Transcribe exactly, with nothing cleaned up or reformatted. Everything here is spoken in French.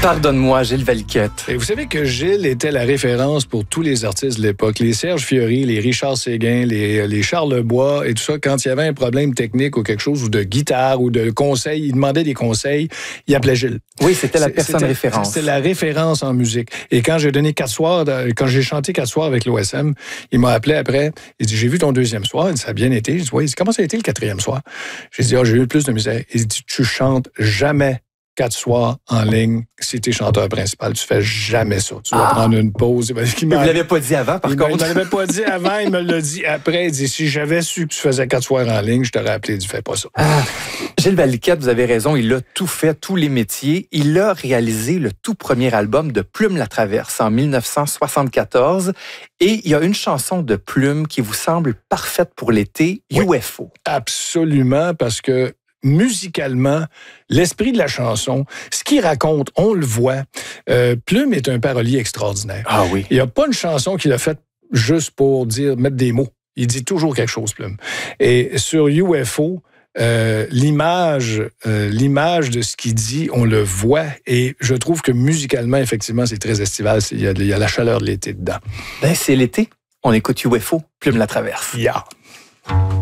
Pardonne-moi, Gilles Valiquette. Et vous savez que Gilles était la référence pour tous les artistes de l'époque. Les Serge Fiori, les Richard Séguin, les, les Charles Lebois et tout ça. Quand il y avait un problème technique ou quelque chose, ou de guitare ou de conseil, il demandait des conseils, il appelait Gilles. Oui, c'était la personne c'était, référence. C'était la référence en musique. Et quand j'ai donné quatre soirs, quand j'ai chanté quatre soirs avec l'O S M, il m'a appelé après. Il dit, j'ai vu ton deuxième soir. Il dit, ça a bien été. Je dis, oui. Il dit, comment ça a été le quatrième soir? J'ai dit, ah, j'ai eu plus de misère. Il dit, tu chantes jamais quatre soirs en ligne, si tu es chanteur principal, tu fais jamais ça. Tu dois ah. prendre une pause. Il ne vous l'avait pas dit avant, par il contre. Il ne l'avait pas dit avant, il me l'a dit après. Il dit, si j'avais su que tu faisais quatre soirs en ligne, je t'aurais appelé, il dit, fais pas ça. Ah. Gilles Valiquette, vous avez raison, il a tout fait, tous les métiers. Il a réalisé le tout premier album de Plume la Traverse en dix-neuf cent soixante-quatorze. Et il y a une chanson de Plume qui vous semble parfaite pour l'été, oui. U F O. Absolument, parce que musicalement, l'esprit de la chanson, ce qu'il raconte, on le voit. Euh, Plume est un parolier extraordinaire. Ah oui. Il n'y a pas une chanson qu'il a faite juste pour dire, mettre des mots. Il dit toujours quelque chose, Plume. Et sur U F O, euh, l'image, euh, l'image de ce qu'il dit, on le voit. Et je trouve que musicalement, effectivement, c'est très estival. Il y a, il y a la chaleur de l'été dedans. Ben, c'est l'été. On écoute U F O, Plume la Traverse. Yeah.